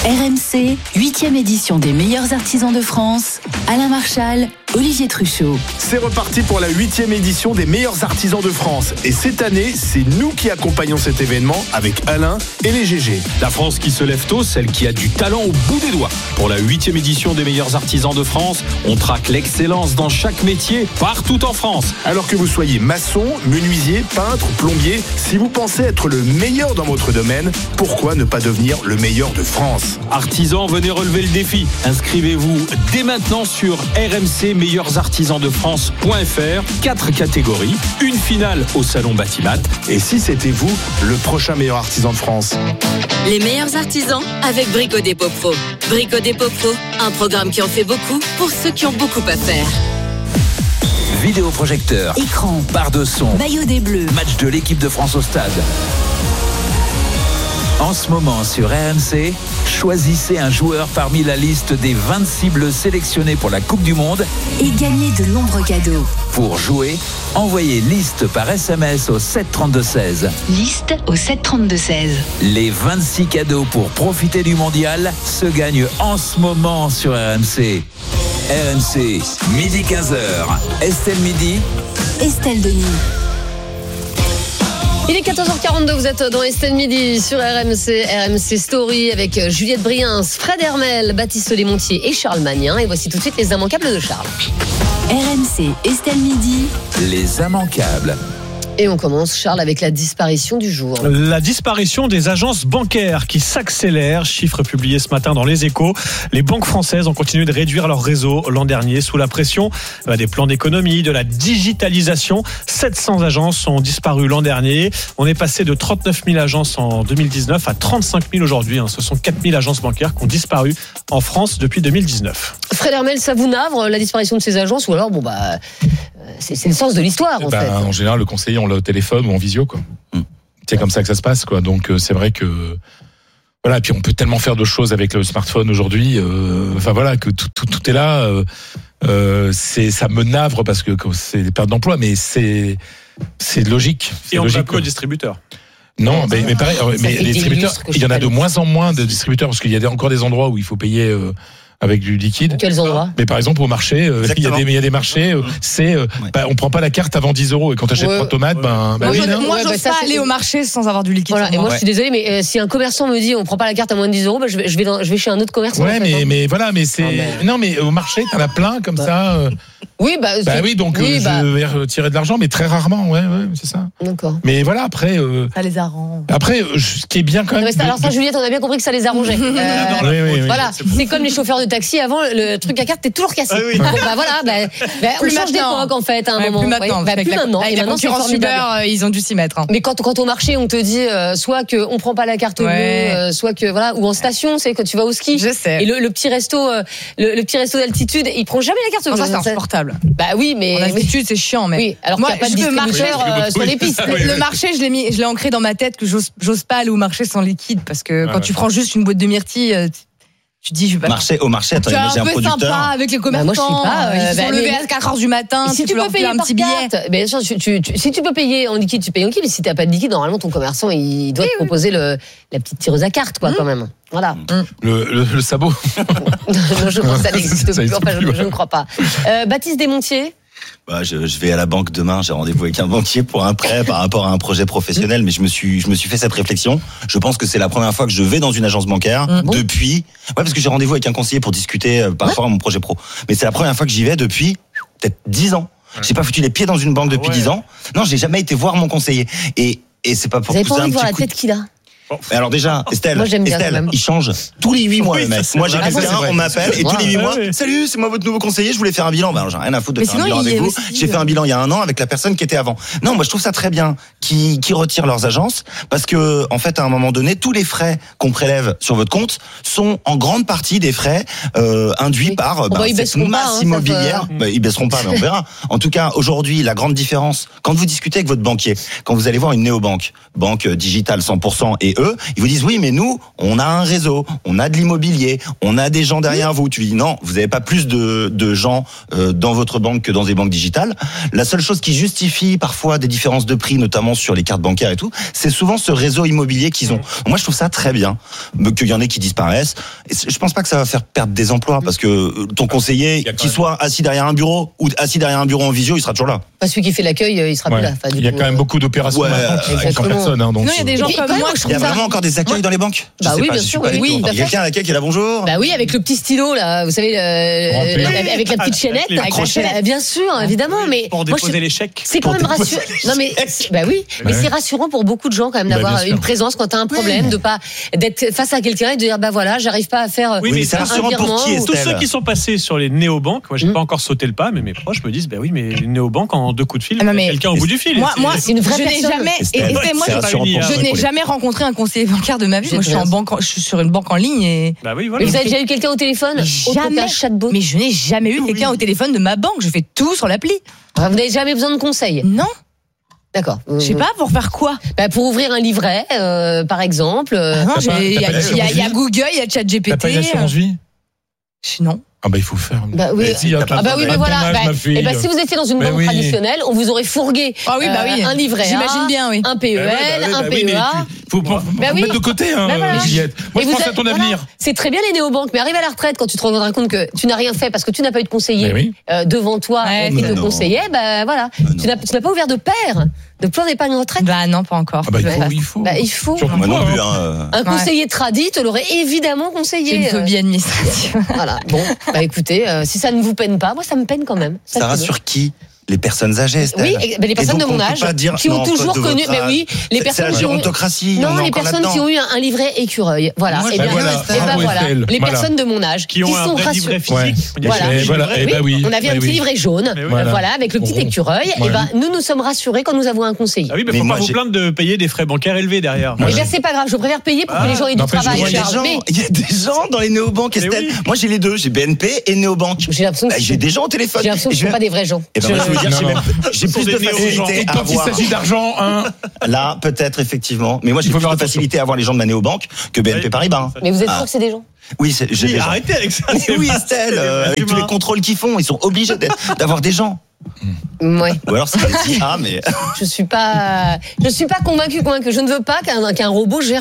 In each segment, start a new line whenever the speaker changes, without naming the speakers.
RMC, 8e édition des meilleurs artisans de France. Alain Marchal, Olivier Truchot.
C'est reparti pour la 8e édition des meilleurs artisans de France. Et cette année, c'est nous qui accompagnons cet événement avec Alain et les GG.
La France qui se lève tôt, celle qui a du talent au bout des doigts. Pour la 8e édition des meilleurs artisans de France, on traque l'excellence dans chaque métier, partout en France.
Alors que vous soyez maçon, menuisier, peintre, plombier, si vous pensez être le meilleur dans votre domaine, pourquoi ne pas devenir le meilleur de France ?
Artisans, venez relever le défi. Inscrivez-vous dès maintenant sur rmcmeilleursartisansdefrance.fr. 4 catégories, une finale au Salon Batimat.
Et si c'était vous, le prochain meilleur artisan de France ?
Les meilleurs artisans avec Brico Dépôt Pro. Brico Dépôt Pro, un programme qui en fait beaucoup pour ceux qui ont beaucoup à faire.
Vidéoprojecteur,
Écran,
barre de son,
maillot des Bleus,
match de l'équipe de France au stade. En ce moment sur RMC, choisissez un joueur parmi la liste des 26 bleus sélectionnés pour la Coupe du Monde
et gagnez de nombreux cadeaux.
Pour jouer, envoyez liste par SMS au 732-16.
Liste au 732-16.
Les 26 cadeaux pour profiter du mondial se gagnent en ce moment sur RMC. RMC, midi 15h. Estelle Midi,
Estelle Denis.
Il est 14h42, vous êtes dans Estelle Midi sur RMC Story avec Juliette Briens, Fred Hermel, Baptiste Lémontier et Charles Magnin. Et voici tout de suite les immanquables de Charles.
RMC Estelle Midi,
les immanquables.
Et on commence, Charles, avec la disparition du jour.
La disparition des agences bancaires qui s'accélère. Chiffre publié ce matin dans Les Échos. Les banques françaises ont continué de réduire leur réseau l'an dernier sous la pression des plans d'économie, de la digitalisation. 700 agences ont disparu l'an dernier. On est passé de 39 000 agences en 2019 à 35 000 aujourd'hui. Ce sont 4 000 agences bancaires qui ont disparu en France depuis 2019.
Fred Hermel, ça vous navre la disparition de ces agences ou alors c'est le sens de l'histoire en fait.
En général, le conseiller, on l'a au téléphone ou en visio, quoi. C'est comme ça que ça se passe, quoi. Donc c'est vrai que voilà. Et puis on peut tellement faire de choses avec le smartphone aujourd'hui. Que tout est là. Ça me navre parce que c'est des pertes d'emploi, mais c'est logique.
Et on
logique,
va plus aux distributeurs.
Non, mais pareil. Mais les distributeurs, il y en a de moins en moins de distributeurs parce qu'il y a encore des endroits où il faut payer. Avec du liquide.
Quels endroits ?
Mais par exemple au marché, il y a des marchés, on prend pas la carte avant 10 €. Et quand tu achètes 3 tomates,
moi j'ose pas aller au marché sans avoir du liquide.
Voilà, et moi je suis désolée, mais si un commerçant me dit on prend pas la carte à moins de 10 €, je vais chez un autre commerçant.
Ouais, mais voilà, mais c'est non, mais au marché t'en as plein comme ça.
Oui, donc
je vais retirer de l'argent, mais très rarement, ouais, c'est ça.
D'accord.
Mais voilà, après.
Ça les arrange.
Après, ce qui est bien quand même.
Alors ça, Juliette, on a bien compris que ça les arrangeait. Voilà, c'est comme les chauffeurs de taxi avant, le truc à carte t'es toujours cassé.
Oui.
Donc, on change d'époque en fait à un moment.
Plus maintenant.
Plus maintenant.
Et la concurrence Uber, ils ont dû s'y mettre.
Mais quand au marché on te dit soit que on prend pas la carte bleue, soit que ou en station, c'est quand tu vas au ski.
Je sais.
Et le petit resto, le petit resto d'altitude, il prend jamais la carte bleue.
Ça c'est insupportable.
Bah oui, mais
en altitude c'est chiant, mais
oui. Alors
moi
qu'il y a pas de distributeur sur les pistes.
Le marché, je l'ai ancré dans ma tête que j'ose pas aller au marché sans liquide parce que quand tu prends juste une boîte de myrtilles. Tu dis, je vais pas.
Au marché, attends, j'ai un producteur.
C'est un peu sympa avec les commerçants.
Moi, je sais pas.
Ils sont levés à 4h du matin.
Si tu peux payer un petit billet. Bien sûr, si tu peux payer en liquide, tu payes en liquide. Mais si t'as pas de liquide, normalement, ton commerçant, il doit te proposer la petite tireuse à cartes, quoi, quand même. Voilà.
Le sabot.
Non, je crois que ça n'existe plus. Enfin, je ne crois pas. Baptiste Desmontiers.
Je vais à la banque demain, j'ai rendez-vous avec un banquier pour un prêt par rapport à un projet professionnel, mais je me suis fait cette réflexion. Je pense que c'est la première fois que je vais dans une agence bancaire depuis. Parce que j'ai rendez-vous avec un conseiller pour discuter par rapport à mon projet pro. Mais c'est la première fois que j'y vais depuis peut-être 10 ans. J'ai pas foutu les pieds dans une banque depuis 10 ans. Non, j'ai jamais été voir mon conseiller. Et c'est pas pour
vous avez
pousser
pas envie
un
de voir
petit
la
coup.
tête qu'il a.
Mais alors déjà, Estelle,
moi, j'aime bien quand même.
il change tous les 8 mois, le mec. Moi, j'ai quelqu'un, on m'appelle, et tous les 8 mois, salut, c'est moi votre nouveau conseiller, je voulais faire un bilan. Ben, alors, j'ai rien à foutre de faire un bilan avec vous. J'ai fait un bilan il y a 1 an avec la personne qui était avant. Non, moi, je trouve ça très bien qui retirent leurs agences, parce que, en fait, à un moment donné, tous les frais qu'on prélève sur votre compte sont en grande partie des frais, induits par, cette masse immobilière. Ils baisseront pas, mais on verra. En tout cas, aujourd'hui, la grande différence, quand vous discutez avec votre banquier, quand vous allez voir une néobanque, banque digitale 100%, et eux, ils vous disent oui, mais nous, on a un réseau, on a de l'immobilier, on a des gens derrière vous. Tu dis non, vous n'avez pas plus de gens dans votre banque que dans des banques digitales. La seule chose qui justifie parfois des différences de prix, notamment sur les cartes bancaires et tout, c'est souvent ce réseau immobilier qu'ils ont. Moi, je trouve ça très bien qu'il y en ait qui disparaissent. Et je pense pas que ça va faire perdre des emplois parce que ton conseiller, qu'il soit assis derrière un bureau ou assis derrière un bureau en visio, il sera toujours là.
Pas celui qui fait l'accueil, il sera plus là.
Il y a quand même beaucoup d'opérations maintenant sans personne. Donc
non, il y a des gens comme moi.
Il y a vraiment encore des accueils dans les banques.
Bah oui, bien sûr. Oui,
il y a quelqu'un à l'accueil qui est là, bonjour.
Bah oui, avec le petit stylo là, vous savez, avec la petite chaînette. Bien sûr, évidemment, mais
pour déposer les chèques.
C'est quand même rassurant. Non mais bah oui, mais c'est rassurant pour beaucoup de gens quand même d'avoir une présence quand tu as un problème, de pas d'être face à quelqu'un et de dire bah voilà, j'arrive pas à faire.
Oui, mais c'est rassurant pour qui,
tous ceux qui sont passés sur les néobanques, moi j'ai pas encore sauté le pas, mais mes proches me disent bah oui, mais une néobanque en 2 coups de fil, quelqu'un au bout du fil.
Moi, c'est une vraie personne. Je n'ai jamais rencontré un conseiller bancaire de ma vie. Moi, je suis sur une banque en ligne et.
Bah oui, voilà.
Mais vous avez déjà eu quelqu'un au téléphone?
Jamais. Chatbot. Mais je n'ai jamais eu quelqu'un au téléphone de ma banque. Je fais tout sur l'appli.
Vous n'avez jamais besoin de conseils?
Non.
D'accord.
Je sais pas, pour faire quoi?
Bah pour ouvrir un livret, par exemple.
Il y a Google, il y a ChatGPT.
T'as pas une assurance vie?
Non.
Ah bah il faut faire.
Bah oui. Mais voilà. Et bah si vous étiez dans une banque traditionnelle, on vous aurait fourgué un livret A,
j'imagine bien, oui.
un PEL, un PEA.
Faut mettre de côté, Juliette. Moi je pense à ton avenir.
C'est très bien les néobanques, mais arrive à la retraite quand tu te rendras compte que tu n'as rien fait parce que tu n'as pas eu de conseiller devant toi qui te conseillait, bah voilà. Tu n'as pas ouvert de paire. De plan d'épargne retraite?
Bah non, pas encore.
Il faut.
Moi non plus.
Un conseiller tradi te l'aurait évidemment conseillé.
J'ai une phobie administrative.
Voilà. Bon, bah écoutez, si ça ne vous peine pas, moi ça me peine quand même.
Ça rassure qui? Les personnes âgées, Estelle.
Oui, les personnes de mon âge qui ont toujours connu. Mais oui, les personnes
qui ont
les personnes qui ont eu un livret écureuil. Voilà. Et bien voilà. Les personnes de mon âge
qui ont un livret physique.
Voilà. On avait un petit livret jaune. Voilà, avec le petit écureuil. Et ben nous sommes rassurés quand nous avons un conseiller.
Ah oui, mais faut pas vous plaindre de payer des frais bancaires élevés derrière.
Mais bien c'est pas grave. Je préfère payer pour que les gens aient du travail.
Il y a des gens dans les néobanques, Estelle. Moi j'ai les deux. J'ai BNP et néobanque. J'ai des gens au téléphone.
J'ai l'impression que ce ne sont pas des vrais gens.
J'ai plus de facilité à
quand il s'agit d'argent,
là, peut-être, effectivement. Mais moi, j'ai plus de facilité à avoir les gens de ma néobanque que BNP Paribas.
Mais vous êtes sûr que c'est des gens?
Oui, j'ai des gens.
Arrêtez avec ça.
Oui, Estelle, avec tous les contrôles qu'ils font, ils sont obligés d'avoir des gens.
Ouais.
Ou alors c'est mais
je suis pas convaincue. Je ne veux pas qu'un robot gère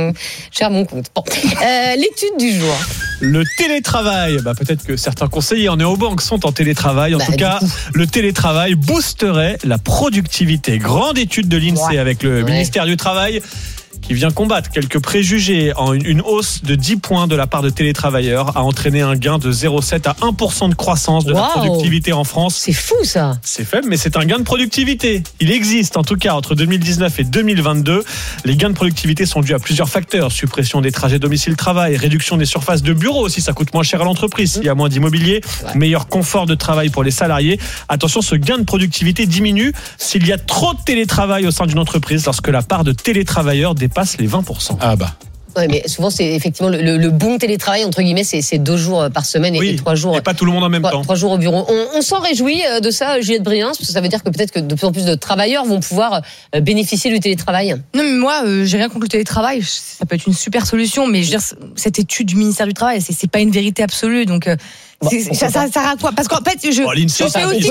mon compte. Bon. L'étude du jour.
Le télétravail, peut-être que certains conseillers en néobanque sont en télétravail. En tout cas, le télétravail boosterait la productivité. Grande étude de l'INSEE avec le ministère du Travail qui vient combattre quelques préjugés. Une hausse de 10 points de la part de télétravailleurs a entraîné un gain de 0,7 à 1% de croissance de la productivité en France.
C'est fou ça.
C'est faible, mais c'est un gain de productivité. Il existe en tout cas entre 2019 et 2022. Les gains de productivité sont dus à plusieurs facteurs. Suppression des trajets domicile-travail, réduction des surfaces de bureaux aussi, ça coûte moins cher à l'entreprise s'il y a moins d'immobilier, meilleur confort de travail pour les salariés. Attention, ce gain de productivité diminue s'il y a trop de télétravail au sein d'une entreprise, lorsque la part de télétravailleurs dépasse les 20%.
Ah bah.
Ouais, mais souvent c'est effectivement le bon télétravail entre guillemets, c'est 2 jours par semaine et 3 jours.
Et pas tout le monde en même temps.
3 jours au bureau. On s'en réjouit de ça, Juliette Briens, parce que ça veut dire que peut-être que de plus en plus de travailleurs vont pouvoir bénéficier du télétravail.
Non, mais moi, j'ai rien contre le télétravail. Ça peut être une super solution, mais je veux dire, cette étude du ministère du Travail, c'est pas une vérité absolue, donc. Ça sert à quoi? Parce qu'en fait, je fais aussi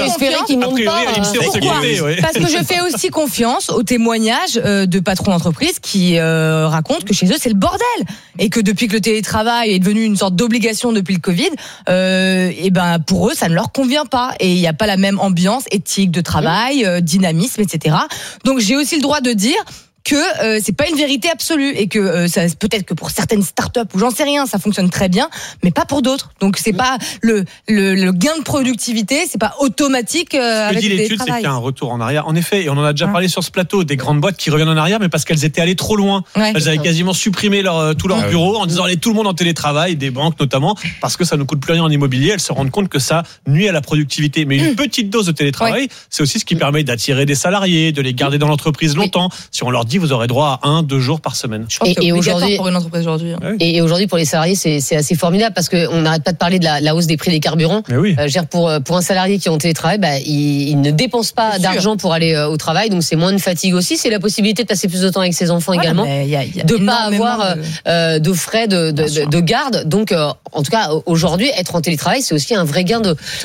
confiance. Parce que je fais aussi confiance aux témoignages de patrons d'entreprise qui racontent que chez eux c'est le bordel et que depuis que le télétravail est devenu une sorte d'obligation depuis le Covid, et ben pour eux ça ne leur convient pas et il n'y a pas la même ambiance éthique de travail, dynamisme, etc. Donc j'ai aussi le droit de dire que c'est pas une vérité absolue et que ça peut-être que pour certaines startups ou j'en sais rien ça fonctionne très bien mais pas pour d'autres. Donc c'est pas le gain de productivité, c'est pas automatique avec le télétravail. Ce que dit l'étude, c'est qu'il y a un
retour en arrière. En effet, et on en a déjà parlé sur ce plateau, des grandes boîtes qui reviennent en arrière mais parce qu'elles étaient allées trop loin. Elles avaient quasiment supprimé tout leur bureau en disant allez tout le monde en télétravail, des banques notamment, parce que ça ne coûte plus rien en immobilier. Elles se rendent compte que ça nuit à la productivité. Mais une petite dose de télétravail, c'est aussi ce qui permet d'attirer des salariés, de les garder dans l'entreprise longtemps. Si on leur dit dit vous aurez droit à 1-2 jours par semaine.
Je pense que c'est obligatoire pour une entreprise aujourd'hui.
Et aujourd'hui, pour les salariés, c'est assez formidable parce qu'on n'arrête pas de parler de la hausse des prix des carburants.
Mais oui.
Pour un salarié qui est en télétravail, il ne dépense pas d'argent pour aller au travail, donc c'est moins de fatigue aussi. C'est la possibilité de passer plus de temps avec ses enfants également, de ne pas avoir de frais de garde. Donc, en tout cas, aujourd'hui, être en télétravail, c'est aussi un vrai gain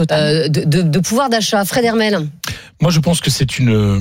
de pouvoir d'achat. Fred Hermel.
Moi, je pense que c'est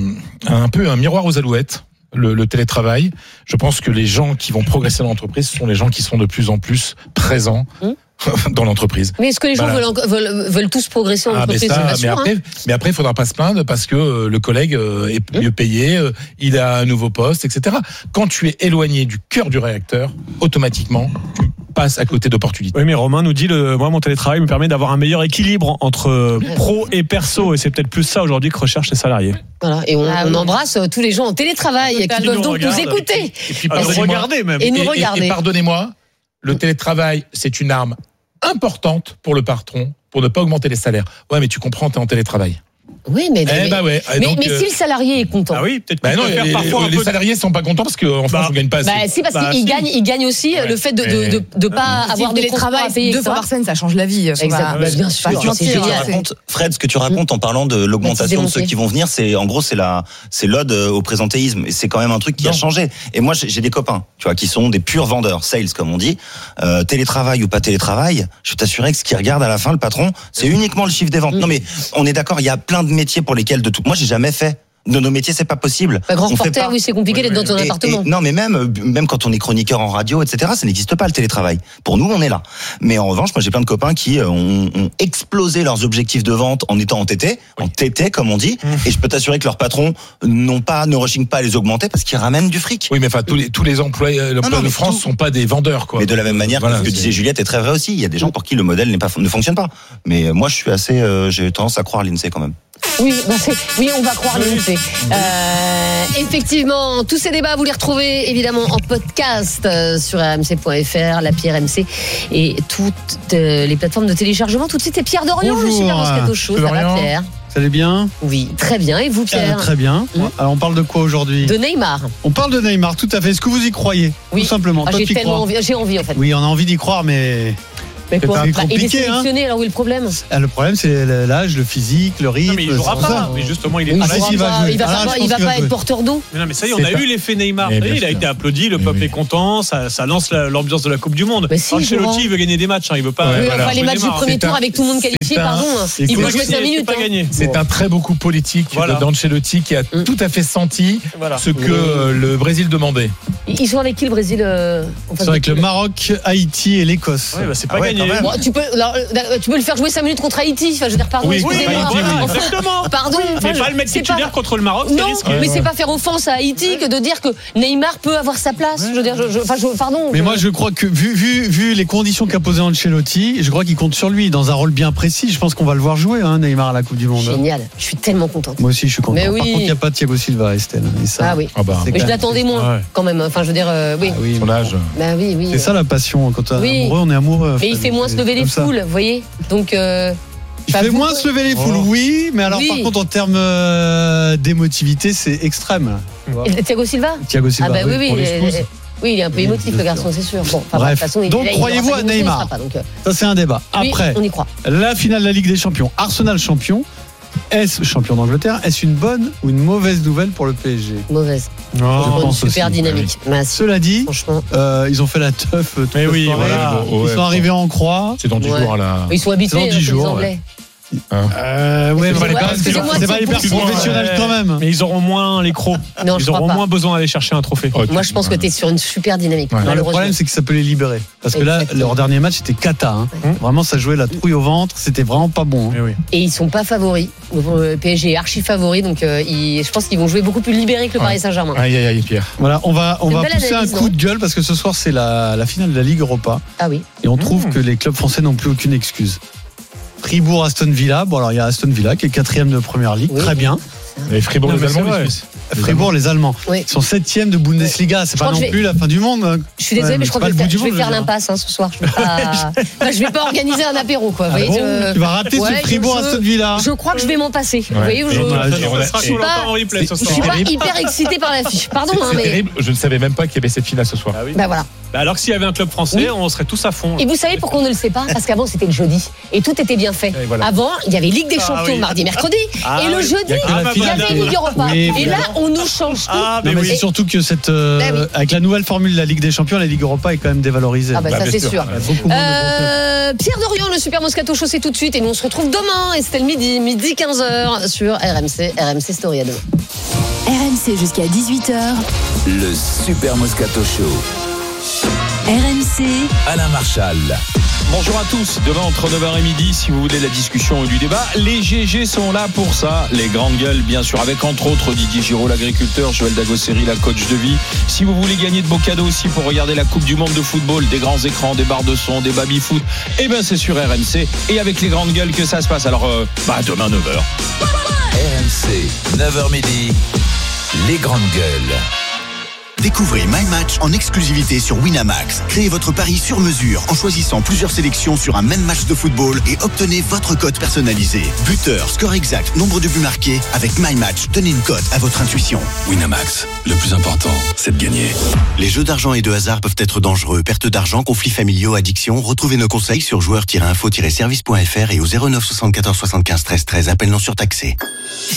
un peu un miroir aux alouettes. Le télétravail. Je pense que les gens qui vont progresser dans l'entreprise sont les gens qui sont de plus en plus présents dans l'entreprise.
Mais est-ce que les gens veulent tous progresser en entreprise?
Mais après, il faudra pas se plaindre parce que le collègue est mieux payé, il a un nouveau poste, etc. Quand tu es éloigné du cœur du réacteur, automatiquement, tu passes à côté d'opportunités.
Oui, mais Romain nous dit moi, mon télétravail me permet d'avoir un meilleur équilibre entre pro et perso, et c'est peut-être plus ça aujourd'hui que recherchent les salariés.
Voilà, et on embrasse tous les gens en télétravail qui peuvent donc nous écouter.
Et puis,
regarder même.
Et nous regarder.
Et pardonnez-moi, le télétravail, c'est une arme importante pour le patron pour ne pas augmenter les salaires. Ouais, mais tu comprends, t'es en télétravail.
Oui, mais si le salarié est content.
Ah oui, peut-être.
Les salariés sont pas contents parce qu'en France on gagne pas assez.
Si, parce qu'ils gagnent aussi le fait de pas avoir de
télétravail 2 fois par semaine, ça change la vie.
Exactement, bien sûr.
Fred, ce que tu racontes en parlant de l'augmentation de ceux qui vont venir, c'est l'ode au présentéisme, et c'est quand même un truc qui a changé. Et moi, j'ai des copains, tu vois, qui sont des purs vendeurs, sales comme on dit. Télétravail ou pas télétravail, je t'assurais que ce qui regarde à la fin le patron, c'est uniquement le chiffre des ventes. Non mais on est d'accord, il y a plein de métiers pour lesquels moi j'ai jamais fait de nos métiers, c'est pas possible.
Grand reporter, oui, c'est compliqué d'être dans ton appartement.
Non, mais même quand on est chroniqueur en radio, etc., ça n'existe pas le télétravail. Pour nous, on est là. Mais en revanche, moi j'ai plein de copains qui ont explosé leurs objectifs de vente en étant en TT comme on dit. Et je peux t'assurer que leurs patrons ne rechignent pas à les augmenter parce qu'ils ramènent du fric.
Oui, mais enfin tous les employés de France sont pas des vendeurs, quoi.
Mais de la même manière, ce que disait Juliette est très vrai aussi. Il y a des gens pour qui le modèle ne fonctionne pas. Mais moi, j'ai tendance à croire l'INSEE quand même.
Oui, on va croire l'INSEE. Effectivement, tous ces débats, vous les retrouvez évidemment en podcast sur rmc.fr, l'appli RMC et toutes les plateformes de téléchargement. Tout de suite, c'est Pierre Dorian, le super Moscato Show. Ça va, Pierre?
Ça allait bien?
Oui, très bien. Et vous, Pierre?
Très bien. Alors, on parle de quoi aujourd'hui?
De Neymar.
On parle de Neymar, tout à fait. Est-ce que vous y croyez?
Oui.
Tout simplement.
J'ai envie en fait.
Oui, on a envie d'y croire, mais...
Mais quoi,
c'est compliqué,
il est sélectionné, alors où est le problème?
Le problème, c'est l'âge, le physique, le rythme.
Non, mais il jouera pas. Mais justement, il est.
Il va pas être porteur d'eau.
Mais non, mais ça y est, on a eu l'effet Neymar. Il a été applaudi, le peuple est content, ça lance l'ambiance de la Coupe du Monde. Ancelotti, il veut gagner des matchs, il veut pas.
Les matchs du premier tour avec tout le monde qualifié, pardon. Il peut jouer 5 minutes.
C'est un très beau coup politique d'Ancelotti qui a tout à fait senti ce que le Brésil demandait.
Ils sont avec qui, le Brésil?
Ils sont avec le Maroc, Haïti et l'Écosse.
C'est pas gagné.
Tu peux le faire jouer 5 minutes contre Haïti. Enfin, je veux dire, pardon, excusez-moi.
Exactement.
Pardon.
Mais pas le mettre titulaire contre le Maroc,
c'est risqué. Mais c'est pas faire offense à Haïti que de dire que Neymar peut avoir sa place. Je veux dire, pardon.
Mais moi, je crois que vu les conditions qu'a posées Ancelotti, je crois qu'il compte sur lui dans un rôle bien précis. Je pense qu'on va le voir jouer, Neymar, à la Coupe du Monde.
Génial. Je suis tellement contente.
Moi aussi, je suis content.
Mais oui.
Par contre, il n'y a pas Thiago Silva, Estelle.
Ah oui. Mais je l'attendais moins, quand même. Enfin, je veux dire, oui.
Son âge.
Bah oui.
C'est ça la passion. Quand on est amoureux, on est amoureux.
Mais il fait moins se lever les foules, vous voyez. Donc.
Il fait moins se lever les foules, oui, mais alors par contre en termes d'émotivité, c'est extrême.
Thiago Silva. Ah bah oui. Oui, il est un peu émotif, le garçon, c'est sûr. Bon,
bref. De toute façon, donc croyez-vous à Neymar? Ça, c'est un débat. Après,
on y croit.
La finale de la Ligue des Champions, Arsenal champion. Est-ce champion d'Angleterre? Est-ce une bonne ou une mauvaise nouvelle pour le PSG?
Mauvaise.
Je pense
super
aussi.
dynamique.
Cela dit, ils ont fait la teuf toute la soirée. Ils sont arrivés en croix.
C'est dans 10 jours là.
Ils sont habitués, les Anglais.
C'est pas hyper professionnel quand même.
Mais ils auront moins les crocs. Ils auront moins besoin d'aller chercher un trophée.
Moi, je pense que tu es sur une super dynamique.
Le problème, c'est que ça peut les libérer. Parce que là, leur dernier match, c'était cata. Vraiment, ça jouait la trouille au ventre. C'était vraiment pas bon.
Et ils sont pas favoris. Le PSG est archi favori. Donc, je pense qu'ils vont jouer beaucoup plus libérés que le Paris Saint-Germain.
Aïe, Pierre.
Voilà, on va pousser un coup de gueule parce que ce soir, c'est la finale de la Ligue Europa.
Ah oui.
Et on trouve que les clubs français n'ont plus aucune excuse. Fribourg, Aston Villa. Bon, alors il y a Aston Villa qui est 4e de première ligue. Très bien.
Et Fribourg, les Allemands, les Suisses.
Fribourg, les Allemands.
Oui.
Ils sont 7e de Bundesliga. C'est pas non plus la fin du monde.
Je suis désolée, mais je crois que je vais faire l'impasse ce soir. Je vais pas organiser un apéro, quoi.
Tu vas rater ce Fribourg à Villa.
Je crois que je vais m'en passer. Vous voyez, je suis pas hyper excité par l'affiche. Pardon, mais
terrible. Je ne savais même pas qu'il y avait cette finale ce soir.
Bah voilà.
Alors que s'il y avait un club français, on serait tous à fond.
Et vous savez pourquoi on ne le sait pas? Parce qu'avant c'était le jeudi et tout était bien fait. Avant, il y avait Ligue des Champions mardi, mercredi, et le jeudi, il y avait Ligue Europa. Et là, on nous change tout.
Mais surtout que avec la nouvelle formule de la Ligue des Champions, la Ligue Europa est quand même dévalorisée.
Ah bah ça c'est sûr. Pierre Dorian, le Super Moscato Show, c'est tout de suite, et nous on se retrouve demain, et c'était le midi 15h sur RMC Story à demain.
RMC jusqu'à 18h.
Le Super Moscato Show.
RMC,
Alain Marchal.
Bonjour à tous. Demain entre 9h et midi, si vous voulez la discussion ou du débat, les GG sont là pour ça. Les grandes gueules, bien sûr, avec entre autres Didier Giraud, l'agriculteur, Joël Dagosseri, la coach de vie. Si vous voulez gagner de beaux cadeaux aussi pour regarder la Coupe du Monde de football, des grands écrans, des barres de son, des baby-foot, c'est sur RMC. Et avec les grandes gueules que ça se passe. Alors, demain 9h.
RMC, 9h midi, les grandes gueules.
Découvrez My Match en exclusivité sur Winamax. Créez votre pari sur mesure en choisissant plusieurs sélections sur un même match de football et obtenez votre cote personnalisée. Buteur, score exact, nombre de buts marqués. Avec My Match, donnez une cote à votre intuition.
Winamax, le plus important, c'est de gagner.
Les jeux d'argent et de hasard peuvent être dangereux. Perte d'argent, conflits familiaux, addiction. Retrouvez nos conseils sur joueurs-info-service.fr et au 09 74 75 13 13. Appel non surtaxé.